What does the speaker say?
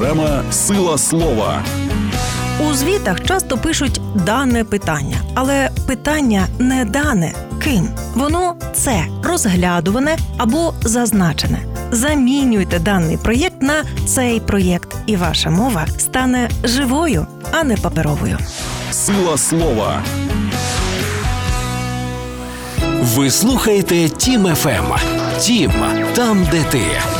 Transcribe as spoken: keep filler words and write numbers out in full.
Програма «Сила слова». У звітах часто пишуть «дане питання», але питання не дане ким. Воно це розглядуване або зазначене. Замінюйте даний проєкт на цей проєкт, і ваша мова стане живою, а не паперовою. Сила слова. Ви слухаєте Тім еф ем. Тім – там, де ти.